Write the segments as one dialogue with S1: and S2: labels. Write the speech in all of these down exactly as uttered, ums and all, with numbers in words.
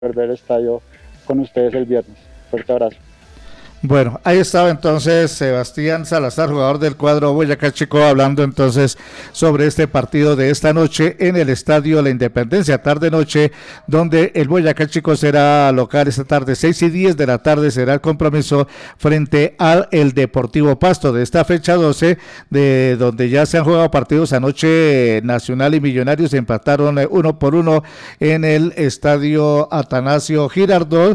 S1: ver el estadio con ustedes el viernes. Fuerte abrazo.
S2: Bueno, ahí estaba entonces Sebastián Salazar, jugador del cuadro Boyacá Chico, hablando entonces sobre este partido de esta noche en el Estadio La Independencia, tarde-noche, donde el Boyacá Chico será local esta tarde, seis y diez de la tarde será el compromiso frente al el Deportivo Pasto de esta fecha doce, de donde ya se han jugado partidos anoche. Nacional y Millonarios empataron uno por uno en el Estadio Atanasio Girardot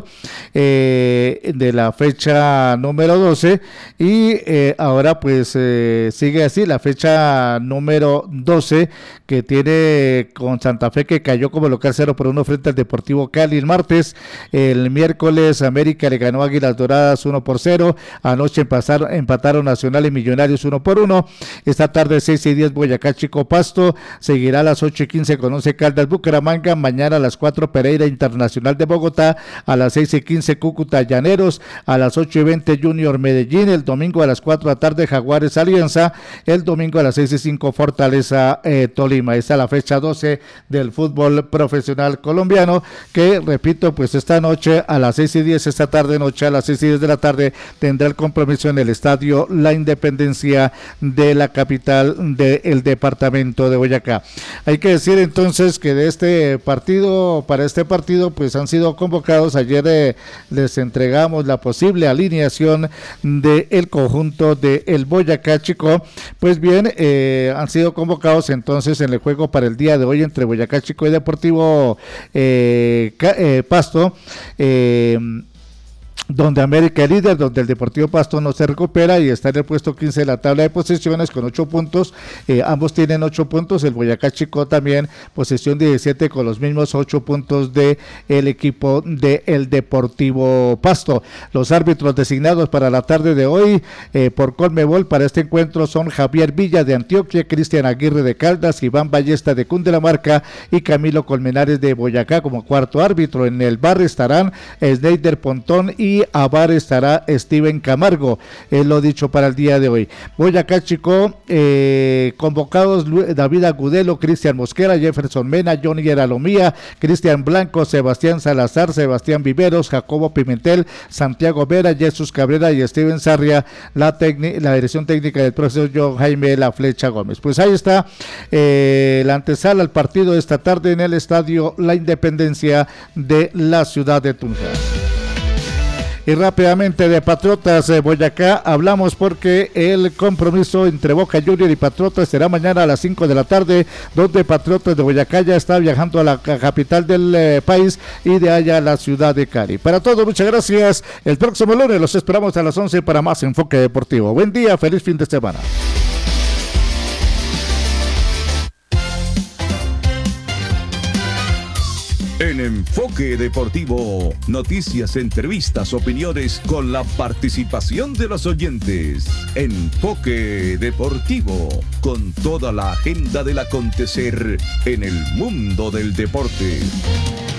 S2: eh, de la fecha número doce y eh, ahora pues eh, sigue así la fecha número doce que tiene con Santa Fe, que cayó como local cero por uno frente al Deportivo Cali el martes. El miércoles América le ganó a Águilas Doradas uno por cero, anoche empataron, empataron Nacional y Millonarios uno por uno. Esta tarde seis y diez Boyacá Chico Pasto, seguirá a las ocho y quince con Once Caldas Bucaramanga, mañana a las cuatro Pereira Internacional de Bogotá, a las seis y quince Cúcuta Llaneros, a las ocho y veinte Junior Medellín, el domingo a las cuatro de la tarde Jaguares Alianza, el domingo a las seis y cinco Fortaleza eh, Tolima. Esta es la fecha doce del fútbol profesional colombiano, que repito, pues esta noche a las seis y diez, esta tarde noche a las seis y diez de la tarde tendrá el compromiso en el Estadio La Independencia de la capital del departamento de Boyacá. Hay que decir entonces que de este partido, para este partido pues han sido convocados, ayer eh, les entregamos la posible alineación del conjunto de el Boyacá Chico. Pues bien, eh, han sido convocados entonces en el juego para el día de hoy entre Boyacá Chico y Deportivo eh, eh, Pasto, eh, donde América es líder, donde el Deportivo Pasto no se recupera y está en el puesto quince de la tabla de posiciones con ocho puntos, eh, ambos tienen ocho puntos, el Boyacá Chico también posesión diecisiete con los mismos ocho puntos de el equipo de el Deportivo Pasto. Los árbitros designados para la tarde de hoy eh, por Conmebol para este encuentro son Javier Villa de Antioquia, Cristian Aguirre de Caldas, Iván Ballesta de Cundinamarca y Camilo Colmenares de Boyacá como cuarto árbitro. En el bar estarán Sneider Pontón y a V A R estará Steven Camargo, es lo dicho para el día de hoy. Boyacá Chico, eh, convocados David Agudelo, Cristian Mosquera, Jefferson Mena, Johnny Eralomía, Cristian Blanco, Sebastián Salazar, Sebastián Viveros, Jacobo Pimentel, Santiago Vera, Jesús Cabrera y Steven Sarria, la, la dirección técnica del profesor John Jaime La Flecha Gómez. Pues ahí está eh, la antesala al partido de esta tarde en el Estadio La Independencia de la ciudad de Tunja. Y rápidamente de Patriotas de Boyacá hablamos porque el compromiso entre Boca Juniors y Patriotas será mañana a las cinco de la tarde, donde Patriotas de Boyacá ya está viajando a la capital del eh, país y de allá a la ciudad de Cali. Para todos, muchas gracias. El próximo lunes los esperamos a las once para más Enfoque Deportivo. Buen día, feliz fin de semana.
S3: En Enfoque Deportivo, noticias, entrevistas, opiniones con la participación de los oyentes. Enfoque Deportivo, con toda la agenda del acontecer en el mundo del deporte.